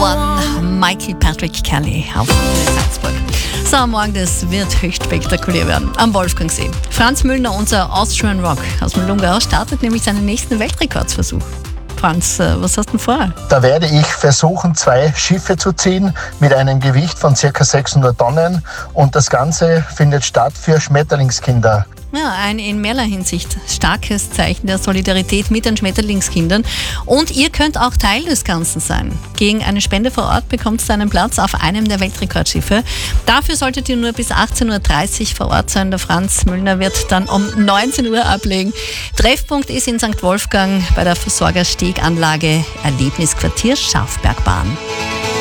One, Michael Patrick Kelly auf Salzburg. So, am Morgen, das wird höchst spektakulär werden. Am Wolfgangsee. Franz Müllner, unser Austrian Rock aus dem Lungau, startet nämlich seinen nächsten Weltrekordsversuch. Franz, was hast du denn vor? Da werde ich versuchen, 2 Schiffe zu ziehen mit einem Gewicht von ca. 600 Tonnen. Und das Ganze findet statt für Schmetterlingskinder. Ja, ein in mehrerlei Hinsicht starkes Zeichen der Solidarität mit den Schmetterlingskindern. Und ihr könnt auch Teil des Ganzen sein. Gegen eine Spende vor Ort bekommt ihr einen Platz auf einem der Weltrekordschiffe. Dafür solltet ihr nur bis 18.30 Uhr vor Ort sein. Der Franz Müllner wird dann um 19 Uhr ablegen. Treffpunkt ist in St. Wolfgang bei der Versorgersteganlage Erlebnisquartier Schafbergbahn.